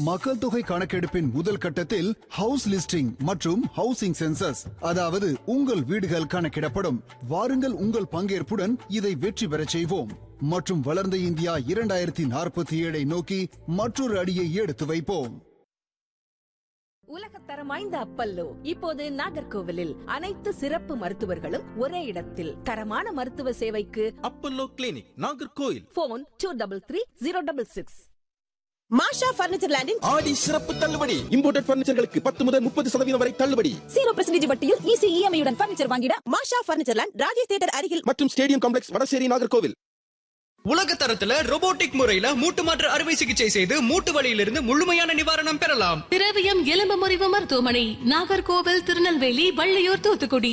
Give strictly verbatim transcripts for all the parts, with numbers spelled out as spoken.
மக்கள் தொகை கணக்கெடுப்பின் முதல் கட்டத்தில் ஹவுஸ் லிஸ்டிங் மற்றும் ஹவுசிங் சென்சஸ், அதாவது உங்கள் வீடுகள் கணக்கிடப்படும். வாருங்கள், உங்கள் பங்கேற்புடன் இதை வெற்றி பெறச் செய்வோம் மற்றும் வளர்ந்த இந்தியா இரண்டாயிரத்தி நாற்பத்தி ஏழை நோக்கி மற்றொரு அடியை எடுத்து வைப்போம். உலகத்தரம் வாய்ந்த அப்பல்லோ இப்போது நாகர்கோவிலில் அனைத்து சிறப்பு மருத்துவர்களும் ஒரே இடத்தில். தரமான மருத்துவ சேவைக்கு Apollo clinic, Nagercoil. Phone two double three zero double six. மாஷா பர்னிச்சர் லேண்டின் ஆடி சிறப்பு தள்ளுபடி. இம்போர்ட்டட் பர்னிச்சர்களுக்கு பத்து முதல் முப்பது சதவீதம் வரை தள்ளுபடி. ஜீரோ பர்சன்டேஜ் வட்டியில் ஈஸி இஎம்ஐயுடன் பர்னிச்சர் வாங்கிட மாஷா பர்னிச்சர் லேண்ட், ராஜேஷ் தியேட்டர் அருகில் மற்றும் ஸ்டேடியம் காம்ப்ளெக்ஸ், வடசேரி, நாகர்கோவில். உலக தரத்துல ரோபோட்டிக் முறையில மூட்டு மாற்று அறுவை சிகிச்சை செய்து மூட்டு வலியிலிருந்து முழுமையான நிவாரணம் பெறலாம். திரவியம் எலும்பு முறிவு மருத்துவமனை, நாகர்கோவில், திருநெல்வேலி, வள்ளியூர், தூத்துக்குடி.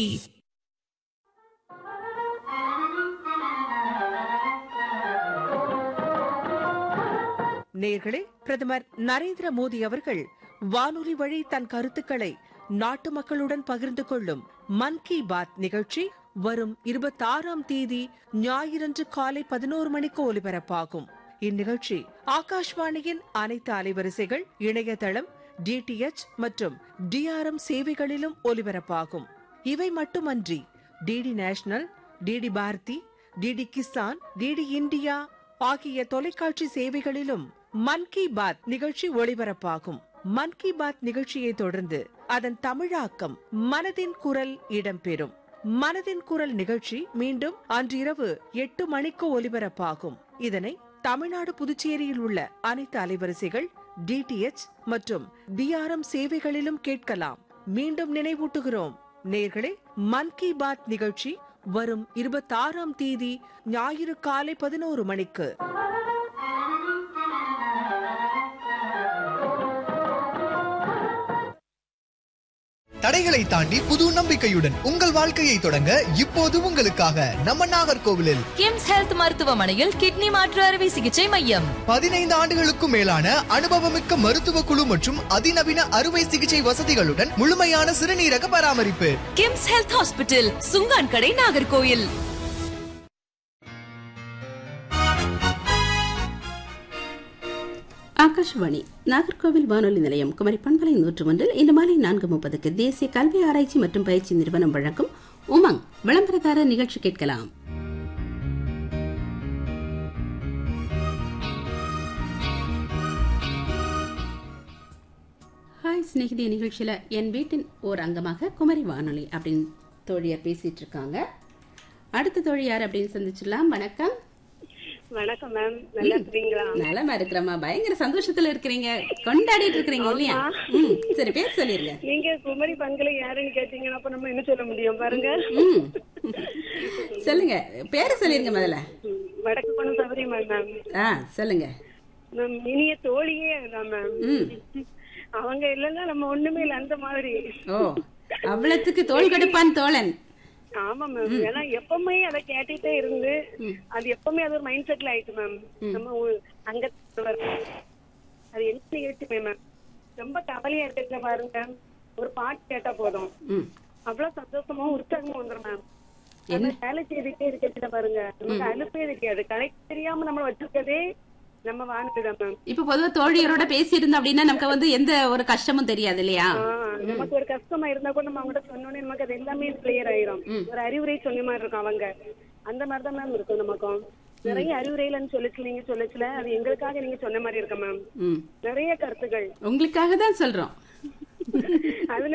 நேர்களே, பிரதமர் நரேந்திர மோடி அவர்கள் வானொலி வழி தன் கருத்துக்களை நாட்டு மக்களுடன் பகிர்ந்து கொள்ளும் மன் கி பாத் நிகழ்ச்சி வரும் இருபத்தி ஆறாம் தேதி ஞாயிறன்று காலை பதினோரு மணிக்கு ஒலிபரப்பாகும். இந்நிகழ்ச்சி ஆகாஷ்வாணியின் அனைத்து அலைவரிசைகள், இணையதளம், டிடிஎச் மற்றும் டிஆர்எம் சேவைகளிலும் ஒலிபரப்பாகும். இவை மட்டுமன்றி DD national, DD Bharathi, DD Kisan, DD India ஆகிய தொலைக்காட்சி சேவைகளிலும் மன் கி பாத் நிகழ்ச்சி ஒளிபரப்பாகும். மன் கி பாத் நிகழ்ச்சியை தொடர்ந்து அதன் தமிழாக்கம் மனதின் குரல் இடம்பெறும். மனதின் குரல் நிகழ்ச்சி மீண்டும் அன்றிரவு எட்டு மணிக்கு ஒலிபரப்பாகும். இதனை தமிழ்நாடு, புதுச்சேரியில் உள்ள அனைத்து அலைவரிசைகள், டிடிஎச் மற்றும் டிஆர்எம் சேவைகளிலும் கேட்கலாம். மீண்டும் நினைவூட்டுகிறோம் நேர்களே, மன் கி பாத் நிகழ்ச்சி வரும் இருபத்தி ஆறாம் தேதி ஞாயிறு காலை பதினோரு மணிக்கு. தடைகளை தாண்டி புது நம்பிக்கையுடன் உங்கள் வாழ்க்கையை தொடங்க இப்போது உங்களுக்காக நம்ம நாகர்கோவிலில் கிம்ஸ் ஹெல்த் மருத்துவமனையில் கிட்னி மாற்று அறுவை சிகிச்சை மையம். பதினைந்து ஆண்டுகளுக்கும் மேலான அனுபவமிக்க மருத்துவ குழு மற்றும் அதிநவீன அறுவை சிகிச்சை வசதிகளுடன் முழுமையான சிறுநீரக பராமரிப்பு. கிம்ஸ் ஹெல்த் ஹாஸ்பிட்டல், சுங்கான் கடை, நாகர்கோவில். ஆகாஷ்வாணி நாகர்கோவில் வானொலி நிலையம், குமரி பண்பலை நூற்று ஒன்றில் இன்று மாலை நான்கு முப்பதுக்கு தேசிய கல்வி ஆராய்ச்சி மற்றும் பயிற்சி நிறுவனம் வழங்கும் உமங் விளம்பரதார நிகழ்ச்சி கேட்கலாம். ஹாய் ஸ்நேகிதி நிகழ்ச்சியில என் வீட்டின் ஓர் அங்கமாக குமரி வானொலி அப்படின்னு தோழியார் பேசிட்டு இருக்காங்க. அடுத்த தோழியார் அப்படின்னு சந்திச்சிடலாம். வணக்கம். வணக்கம் மேம், நல்லா இருக்கீங்களா? நலமா இருக்கிறமா, பயங்கர சந்தோஷத்துல இருக்கிறீங்க, கொண்டாடிட்டு இருக்கீங்க இல்லையா? சரி, பேர் சொல்லிருங்க. நீங்க குமரி பண்களை யாருன்னு கேட்டீங்கன்னா அப்ப நம்ம என்ன சொல்ல முடியும் பாருங்க. சொல்லுங்க, பேரு சொல்லிருங்க முதல்ல. வடக்கு பணம் சௌகரியம் மேம். ஆ, சொல்லுங்க மேம். இனிய தோழியே தான் மேம். அவங்க இல்லைன்னா நம்ம ஒண்ணுமே இல்லை அந்த மாதிரி. ஓ, அவ்வளவுக்கு தோல் கடுப்பான் தோழன். ஆமா மேம். ஏன்னா எப்பவுமே அதை கேட்டுட்டே இருந்து அது எப்பவுமே அது ஒரு மைண்ட் செட்ல ஆயிட்டு மேம். நம்ம அங்க அது என்ன நிகழ்ச்சி மேம், ரொம்ப கவலையா இருக்கிற பாருங்க, ஒரு பாட்டு கேட்டா போதும் அவ்வளவு சந்தோஷமா உற்சாகமா வந்துடும் மேம். வேலை செய்துட்டே இருக்கிற பாருங்க, நமக்கு அனுப்பே இருக்காது, கணக்கு தெரியாம நம்ம வச்சிருக்கதே நம்ம வாங்கிதான் மேம். இப்ப பொதுவா தோழியரோட பேசி இருந்தோம் அப்படின்னா நமக்கு வந்து எந்த ஒரு கஷ்டமும் தெரியாது இல்லையா? நமக்கு ஒரு கஷ்டமா இருந்தா கூட நம்ம அவங்ககிட்ட சொன்னோன்னே நமக்கு அது எல்லாமே கிளியர் ஆயிரும். ஒரு அறிவுரை சொன்ன மாதிரி இருக்கும் அவங்க, அந்த மாதிரிதான் மேம் இருக்கும். நமக்கும் நிறைய அறிவுரைலன்னு சொல்லிச்சு, நீங்க சொல்லிச்சுல அது எங்களுக்காக நீங்க சொன்ன மாதிரி இருக்க மேம். நிறைய கருத்துக்கள் உங்களுக்காக தான் சொல்றோம். அதுல